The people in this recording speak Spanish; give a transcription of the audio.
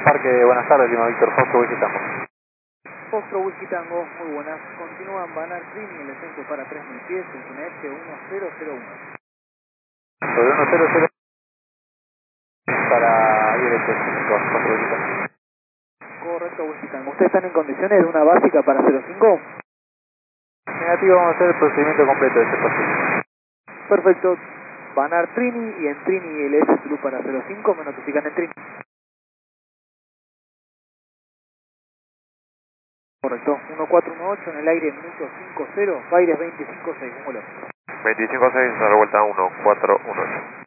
Parque, buenas tardes, Lima Víctor Foxtrot, Whisky Tango. Foxtrot Whisky Tango, muy buenas. Continúan Banar Trini, el descenso para 3000 pies, el QNH 1001. Sobre 100 para ILS, Foxtrot Whisky Tango. Correcto, Whisky Tango. ¿Ustedes están en condiciones de una básica para 05? Negativo, vamos a hacer el procedimiento completo de este pasillo. Perfecto. Banar Trini y en Trini LS Blue para 05, me notifican en Trini. Correcto, 1418 en el aire, minuto 50, Baires 256, un vuelo. 25-6, a la vuelta 1418.